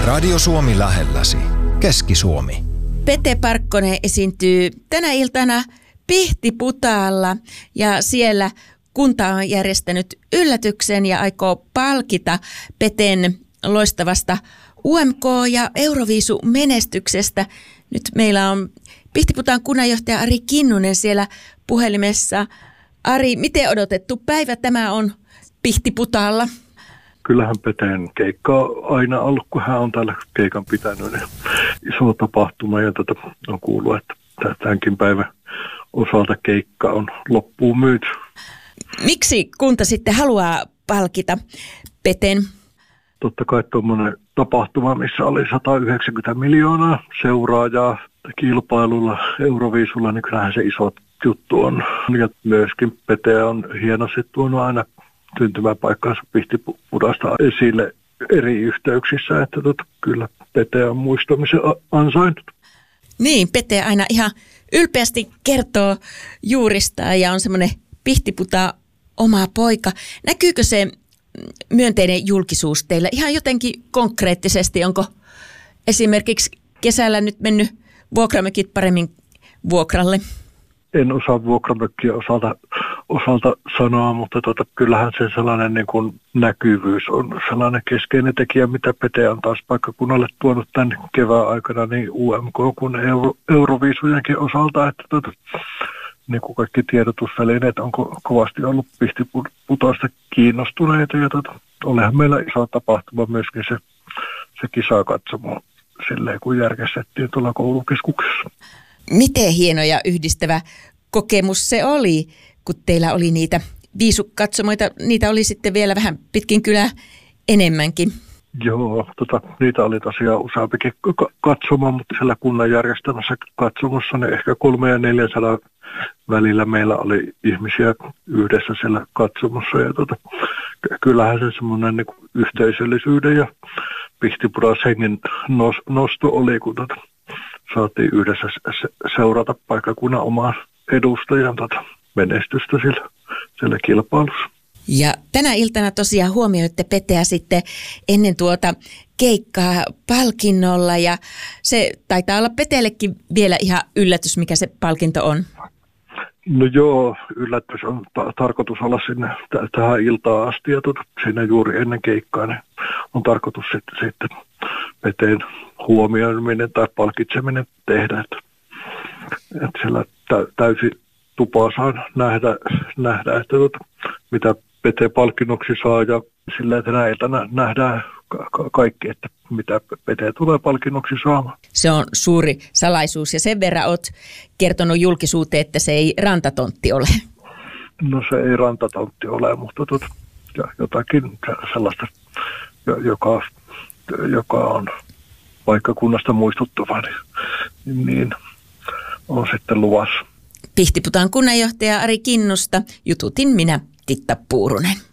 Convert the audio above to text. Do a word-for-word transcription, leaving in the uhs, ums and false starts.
Radio Suomi lähelläsi. Keski-Suomi. Pete Parkkonen esiintyy tänä iltana Pihtiputaalla ja siellä kunta on järjestänyt yllätyksen ja aikoo palkita Peten loistavasta U M K- ja Euroviisu-menestyksestä. Nyt meillä on Pihtiputaan kunnanjohtaja Ari Kinnunen siellä puhelimessa. Ari, miten odotettu päivä tämä on Pihtiputaalla? Kyllähän Peteen keikka on aina ollut, kun hän on täällä keikan pitänyt, niin iso tapahtuma. Ja tota, on kuullut, että tämänkin päivän osalta keikka on loppuun myyty. Miksi kunta sitten haluaa palkita Peten? Totta kai tuommoinen tapahtuma, missä oli sata yhdeksänkymmentä miljoonaa seuraajaa kilpailulla Euroviisulla, niin kyllähän se iso juttu on. Ja myöskin Pete on hienosti tuonut aina syntymäpaikkaansa Pihtipudasta esille eri yhteyksissä, että tota, kyllä Pete on muistamisen ansainnut. Niin, Pete aina ihan ylpeästi kertoo juuristaan ja on semmoinen Pihtiputa oma poika. Näkyykö se myönteinen julkisuus teillä ihan jotenkin konkreettisesti? Onko esimerkiksi kesällä nyt mennyt vuokramökit paremmin vuokralle? En osaa vuokramökkiä osalta, osalta sanoa, mutta tota, kyllähän se sellainen niin kuin näkyvyys on sellainen keskeinen tekijä, mitä Pete on taas paikkakunnalle tuonut tämän kevään aikana niin U M K kuin Euro, Euroviisujenkin osalta, että tota, niin kuin kaikki tiedotusvälineet on ko- kovasti ollut Pihtiputaasta kiinnostuneita ja tota, olihan meillä iso tapahtuma myöskin se, se kisakatsomo silleen, kun järjestettiin tuolla koulukeskuksessa. Miten hieno ja yhdistävä kokemus se oli, kun teillä oli niitä viisukatsomoita, niitä oli sitten vielä vähän pitkin kylää enemmänkin. Joo, tota, niitä oli tosiaan useampikin katsoma, mutta siellä kunnan järjestämässä katsomossa niin ehkä kolme ja neljäsataa välillä meillä oli ihmisiä yhdessä siellä katsomossa. Ja tota, kyllähän se semmoinen niin kuin yhteisöllisyyden ja Pihtipudas hengen nosto oli, kun tota, saatiin yhdessä seurata paikkakunnan omaa edustajan tota, menestystä sillä, sillä kilpailussa. Ja tänä iltana tosiaan huomioitte Peteä sitten ennen tuota keikkaa palkinnolla ja se taitaa olla Peteellekin vielä ihan yllätys, mikä se palkinto on. No joo, yllätys on ta- tarkoitus olla sinne t- tähän iltaan asti ja tuota, siinä juuri ennen keikkaa niin on tarkoitus sitten, sitten Peteen huomioiminen tai palkitseminen tehdä, että, että siellä tä- täysin tupaa saa nähdä, nähdä että tuota, mitä Pete palkinnoksi saa ja sillä tänä iltana nähdään ka- kaikki, että mitä Pete tulee palkinnoksi saamaan. Se on suuri salaisuus ja sen verran olet kertonut julkisuuteen, että se ei rantatontti ole. No se ei rantatontti ole, mutta tuota, jotakin sellaista, joka, joka on paikkakunnasta muistuttava, niin, niin on sitten luvassa. Pihtiputaan kunnanjohtaja Ari Kinnusta jututin minä, Titta Puurunen.